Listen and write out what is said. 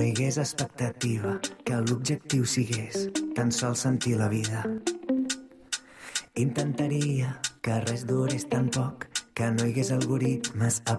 hi hagués expectativa, que l'objectiu sigués tan sols sentir la vida. Intentaria que res durés tan poc, que no hi hagués algoritmes a